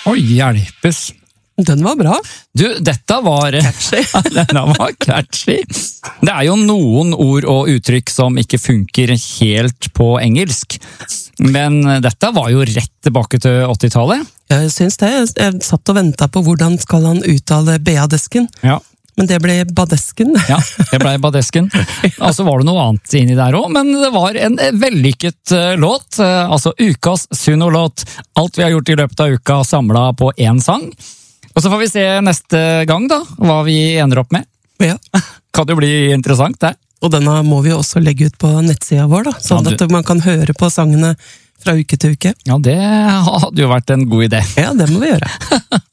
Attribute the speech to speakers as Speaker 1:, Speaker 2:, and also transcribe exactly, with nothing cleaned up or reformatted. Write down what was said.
Speaker 1: Oi, hjelpes.
Speaker 2: Den var bra.
Speaker 1: Du, dette var...
Speaker 2: Catchy.
Speaker 1: Denne var catchy. Det er jo noen ord og uttrykk som ikke funker helt på engelsk. Men dette var jo rett tilbake til åttitallet.
Speaker 2: Jeg syns det. Jeg satt og ventet på hvordan skal han uttale Bea-desken.
Speaker 1: Ja.
Speaker 2: Men det ble badesken.
Speaker 1: Ja, det ble badesken. Og så var det noe annet inni der også, men det var en vellykket låt. Altså ukas Suno-låt. Alt vi har gjort i løpet av uka samlet på en sang. Og så får vi se neste gang da, hva vi ender opp med.
Speaker 2: Ja.
Speaker 1: Kan det bli interessant det.
Speaker 2: Og denne må vi også legge ut på nettsida vår, da, sånn
Speaker 1: Ja, du...
Speaker 2: at man kan høre på sangene fra uke til uke.
Speaker 1: Ja, det hadde jo vært en god idé.
Speaker 2: Ja, det må vi gjøre.